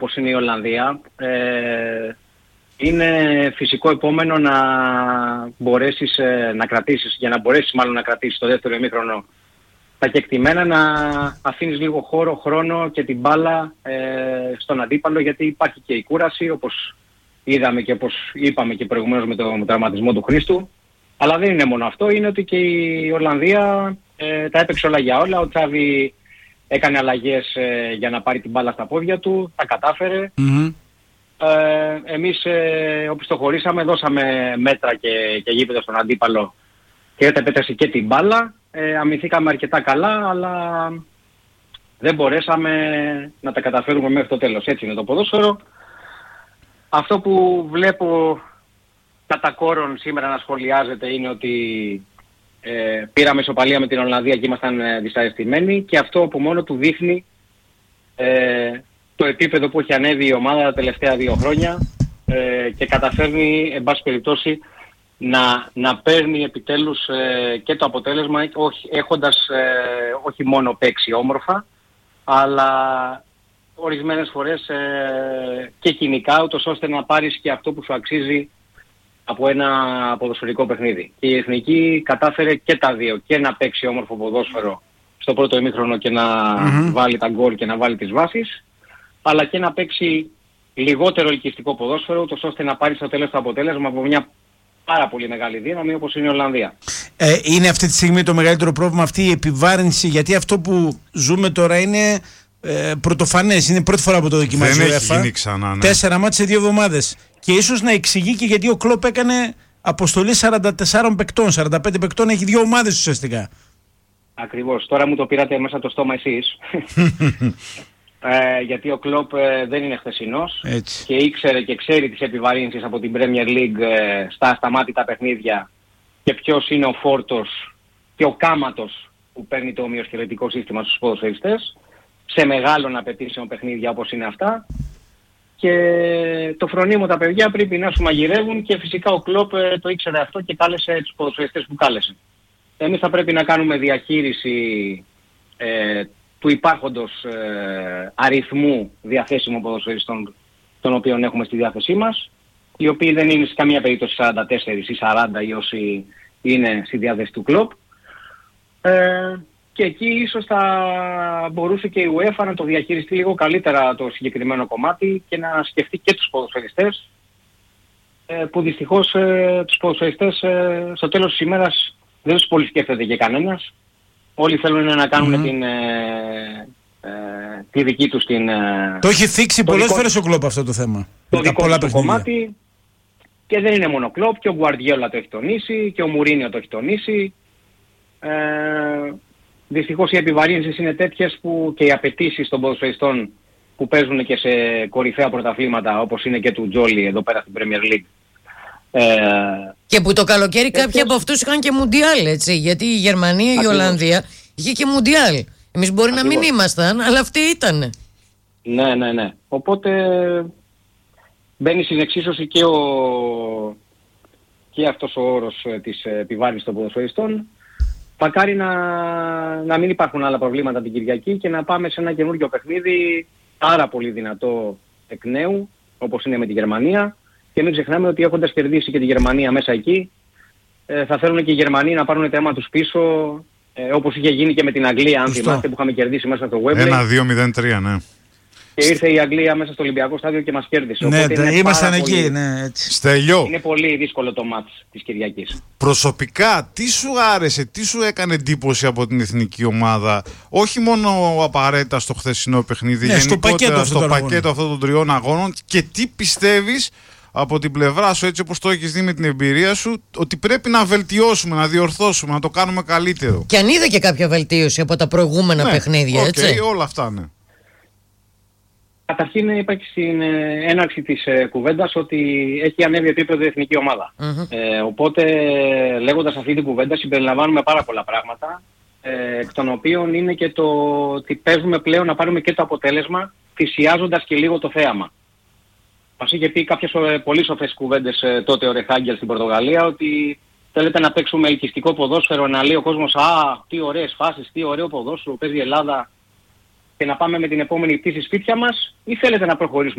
όπως είναι η Ολλανδία, είναι φυσικό επόμενο να μπορέσεις να κρατήσεις, για να μπορέσεις μάλλον να κρατήσεις το δεύτερο ημίχρονο τα κεκτημένα, να αφήνεις λίγο χώρο, χρόνο και την μπάλα στον αντίπαλο, γιατί υπάρχει και η κούραση, όπως είδαμε και όπως είπαμε και προηγουμένως με τον τραυματισμό του Χρήστου. Αλλά δεν είναι μόνο αυτό, είναι ότι και η Ολλανδία τα έπαιξε όλα για όλα. Ο Τσάβη έκανε αλλαγές για να πάρει την μπάλα στα πόδια του, τα κατάφερε. Εμείς οπισθοχωρήσαμε, δώσαμε μέτρα και γήπεδο στον αντίπαλο και επέτρεψε και την μπάλα. Αμυνθήκαμε αρκετά καλά, αλλά δεν μπορέσαμε να τα καταφέρουμε μέχρι το τέλος. Έτσι είναι το ποδόσφαιρο. Αυτό που βλέπω κατά κόρον σήμερα να σχολιάζεται είναι ότι πήραμε ισοπαλία με την Ολλανδία και ήμασταν δυσαρεστημένοι, και αυτό από μόνο του δείχνει το επίπεδο που έχει ανέβει η ομάδα τα τελευταία 2 χρόνια και καταφέρνει εν πάση περιπτώσει να παίρνει επιτέλους και το αποτέλεσμα, έχοντας όχι μόνο παίξει όμορφα, αλλά ορισμένες φορές και κοινικά, ούτως ώστε να πάρεις και αυτό που σου αξίζει από ένα ποδοσφαιρικό παιχνίδι. Και η Εθνική κατάφερε και τα δύο, και να παίξει όμορφο ποδόσφαιρο στο πρώτο ημίχρονο και να βάλει τα γκολ και να βάλει τις βάσεις, αλλά και να παίξει λιγότερο ελκυστικό ποδόσφαιρο, ούτως ώστε να πάρει στο τέλος το αποτέλεσμα από μια πάρα πολύ μεγάλη δύναμη όπως είναι η Ολλανδία. Είναι αυτή τη στιγμή το μεγαλύτερο πρόβλημα αυτή η επιβάρυνση, γιατί αυτό που ζούμε τώρα είναι πρωτοφανές. Είναι πρώτη φορά που το δοκιμάζει δεν η έχει UEFA. γίνει ξανά, 4 μάτς σε 2 εβδομάδες. Και ίσως να εξηγεί και γιατί ο Κλοπ έκανε αποστολή 44 παικτών, 45 παικτών, έχει 2 ομάδες ουσιαστικά. Ακριβώς. Τώρα μου το πήρατε μέσα το στόμα εσείς. Γιατί ο Κλοπ δεν είναι χθεσινός και ήξερε και ξέρει τις επιβαρύνσεις από την Premier League στα ασταμάτητα παιχνίδια και ποιος είναι ο φόρτος και ο κάματος που παίρνει το ομοιοσκελετικό σύστημα στους ποδοσφαιριστές σε μεγάλων απαιτήσεων παιχνίδια όπως είναι αυτά. Και το φρονίμο τα παιδιά πρέπει να σου μαγειρεύουν, και φυσικά ο Κλοπ το ήξερε αυτό και κάλεσε τους ποδοσφαιριστές που κάλεσε. Εμείς θα πρέπει να κάνουμε διαχείριση του υπάρχοντος αριθμού διαθέσιμων ποδοσφαιριστών των οποίων έχουμε στη διάθεσή μας, οι οποίοι δεν είναι σε καμία περίπτωση 44 ή 40 ή όσοι είναι στη διάθεση του Κλοπ. Και εκεί ίσως θα μπορούσε και η UEFA να το διαχειριστεί λίγο καλύτερα το συγκεκριμένο κομμάτι και να σκεφτεί και τους ποδοσφαιριστές, που δυστυχώς τους ποδοσφαιριστές στο τέλος της ημέρας δεν τους πολύ σκέφτεται και κανένας. Όλοι θέλουν να κάνουν τη δική τους την... Το έχει θίξει πολλές φορές ο Κλοπ αυτό το θέμα. Το δικό του κομμάτι, και δεν είναι μόνο ο Κλοπ, και ο Γκουαρδιόλα το έχει τονίσει και ο Μουρίνιο το έχει τονίσει. Δυστυχώς οι επιβαρύνσεις είναι τέτοιες που και οι απαιτήσεις των ποδοσφαιριστών που παίζουν και σε κορυφαία πρωταθλήματα όπως είναι και του Τζόλι εδώ πέρα στην Premier League. Και που το καλοκαίρι κάποιοι από αυτούς είχαν και Μουντιάλ, έτσι, γιατί η Γερμανία, η Ολλανδία είχε και Μουντιάλ. Εμείς μπορεί να μην ήμασταν, αλλά αυτοί ήτανε. Ναι. Οπότε μπαίνει στην εξίσωση και αυτός ο όρος της επιβάρυνσης των ποδοσφαιριστών. Μακάρι να μην υπάρχουν άλλα προβλήματα την Κυριακή και να πάμε σε ένα καινούργιο παιχνίδι πάρα πολύ δυνατό εκ νέου, όπως είναι με τη Γερμανία. Και μην ξεχνάμε ότι έχοντας κερδίσει και τη Γερμανία μέσα εκεί, θα θέλουν και οι Γερμανοί να πάρουν το αίμα τους πίσω, όπως είχε γίνει και με την Αγγλία, αν θυμάστε, που είχαμε κερδίσει μέσα στο Wembley. 1-2-0-3, ναι. Και ήρθε η Αγγλία μέσα στο Ολυμπιακό στάδιο και μας κέρδισε. Ναι, οπότε ήμασταν εκεί, ναι, έτσι. Στέλιο. Είναι πολύ δύσκολο το μάτς της Κυριακής. Προσωπικά, τι σου άρεσε, τι σου έκανε εντύπωση από την εθνική ομάδα, όχι μόνο απαραίτητα στο χθεσινό παιχνίδι, γενικότερα στο πακέτο αυτών των 3 αγώνων, και τι πιστεύεις από την πλευρά σου, έτσι όπως το έχεις δει με την εμπειρία σου, ότι πρέπει να βελτιώσουμε, να διορθώσουμε, να το κάνουμε καλύτερο. Και αν είδε και κάποια βελτίωση από τα προηγούμενα παιχνίδια, έτσι. Όλα αυτά, ναι. Καταρχήν υπάρχει στην έναρξη της κουβέντας ότι έχει ανέβει επίπεδο η εθνική ομάδα. Οπότε λέγοντας αυτή την κουβέντα συμπεριλαμβάνουμε πάρα πολλά πράγματα, εκ των οποίων είναι και το ότι παίζουμε πλέον να πάρουμε και το αποτέλεσμα, θυσιάζοντας και λίγο το θέαμα. Μας είχε πει κάποιες πολύ σοφές κουβέντες τότε ο Ρεχάγκελ στην Πορτογαλία, ότι θέλετε να παίξουμε ελκυστικό ποδόσφαιρο, να λέει ο κόσμος τι ωραίες φάσεις, τι ωραίο ποδόσφαιρο παίζει η Ελλάδα. και να πάμε με την επόμενη πτήση σπίτια μας, ή θέλετε να προχωρήσουμε